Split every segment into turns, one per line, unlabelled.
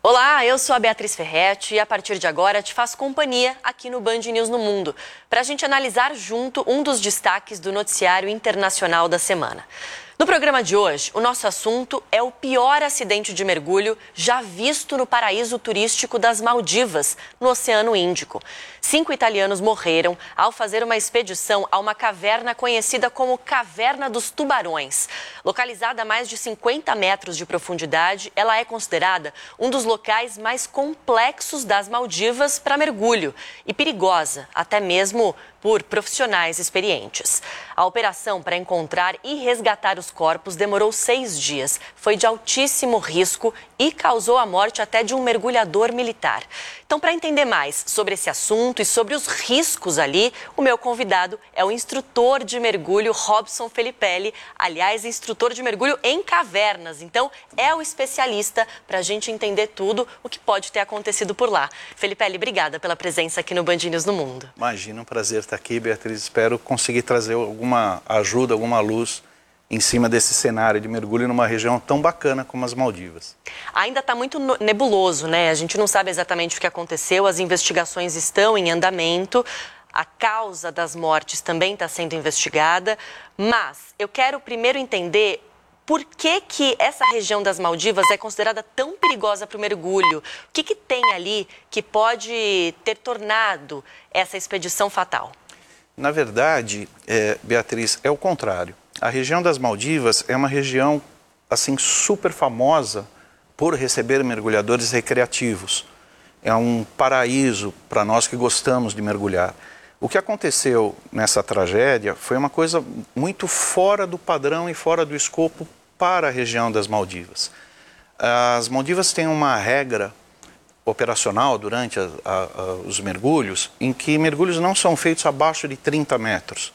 Olá, eu sou a Beatriz Ferretti e a partir de agora te faço companhia aqui no Band News no Mundo, para a gente analisar junto um dos destaques do noticiário internacional da semana. No programa de hoje, o nosso assunto é o pior acidente de mergulho já visto no paraíso turístico das Maldivas, no Oceano Índico. 5 italianos morreram ao fazer uma expedição a uma caverna conhecida como Caverna dos Tubarões. Localizada a mais de 50 metros de profundidade, ela é considerada um dos locais mais complexos das Maldivas para mergulho e perigosa, até mesmo por profissionais experientes. A operação para encontrar e resgatar os corpos demorou 6 dias, foi de altíssimo risco e causou a morte até de um mergulhador militar. Então, para entender mais sobre esse assunto e sobre os riscos ali, o meu convidado é o instrutor de mergulho Robson Felipelli, aliás, instrutor de mergulho em cavernas. Então, é o especialista para a gente entender tudo o que pode ter acontecido por lá. Felipelli, obrigada pela presença aqui no Band News no Mundo.
Imagina, um prazer estar aqui, Beatriz. Espero conseguir trazer alguma ajuda, alguma luz em cima desse cenário de mergulho numa região tão bacana como as Maldivas.
Ainda está muito nebuloso, né? A gente não sabe exatamente o que aconteceu, as investigações estão em andamento, a causa das mortes também está sendo investigada, mas eu quero primeiro entender por que essa região das Maldivas é considerada tão perigosa para o mergulho. O que tem ali que pode ter tornado essa expedição fatal?
Na verdade, Beatriz, é o contrário. A região das Maldivas é uma região assim super famosa por receber mergulhadores recreativos. É um paraíso para nós que gostamos de mergulhar. O que aconteceu nessa tragédia foi uma coisa muito fora do padrão e fora do escopo para a região das Maldivas. As Maldivas têm uma regra operacional durante os mergulhos, em que mergulhos não são feitos abaixo de 30 metros.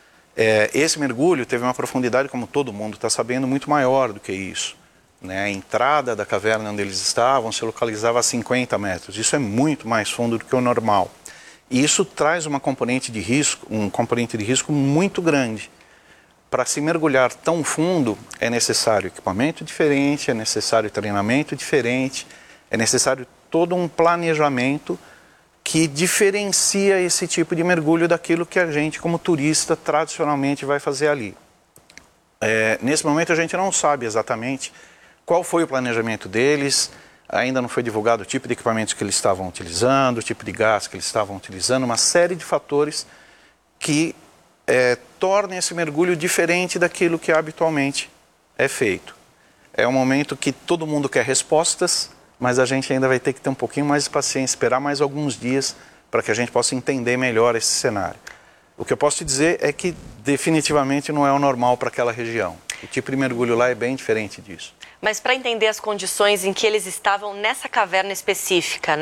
Esse mergulho teve uma profundidade, como todo mundo está sabendo, muito maior do que isso. A entrada da caverna onde eles estavam se localizava a 50 metros. Isso é muito mais fundo do que o normal. E isso traz um componente de risco muito grande. Para se mergulhar tão fundo, é necessário equipamento diferente, é necessário treinamento diferente, é necessário todo um planejamento que diferencia esse tipo de mergulho daquilo que a gente, como turista, tradicionalmente vai fazer ali. Nesse momento a gente não sabe exatamente qual foi o planejamento deles, ainda não foi divulgado o tipo de equipamentos que eles estavam utilizando, o tipo de gás que eles estavam utilizando, uma série de fatores que tornem esse mergulho diferente daquilo que habitualmente é feito. É um momento que todo mundo quer respostas, mas a gente ainda vai ter que ter um pouquinho mais de paciência, esperar mais alguns dias para que a gente possa entender melhor esse cenário. O que eu posso te dizer é que definitivamente não é o normal para aquela região. O tipo de mergulho lá é bem diferente disso.
Mas para entender as condições em que eles estavam nessa caverna específica,